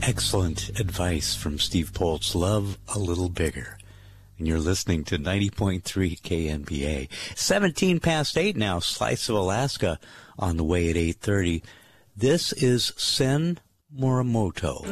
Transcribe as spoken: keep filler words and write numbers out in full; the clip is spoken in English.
Excellent advice from Steve Poltz. Love a little bigger. And you're listening to ninety point three K N B A. seventeen past eight now. Slice of Alaska on the way at eight thirty. This is Sen Morimoto.